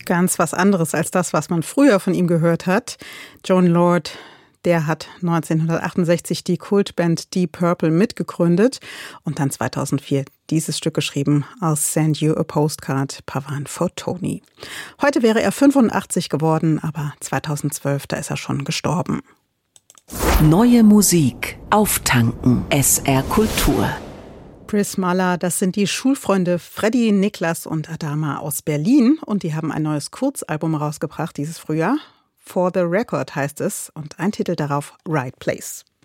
Ganz was anderes als das, was man früher von ihm gehört hat. Jon Lord, der hat 1968 die Kultband Deep Purple mitgegründet und dann 2004 dieses Stück geschrieben, I'll Send You a Postcard, Pavan for Tony. Heute wäre er 85 geworden, aber 2012, da ist er schon gestorben. Neue Musik auftanken, SR Kultur. Prismala, das sind die Schulfreunde Freddy, Niklas und Adama aus Berlin und die haben ein neues Kurzalbum rausgebracht dieses Frühjahr. For the Record heißt es und ein Titel darauf, Right Place.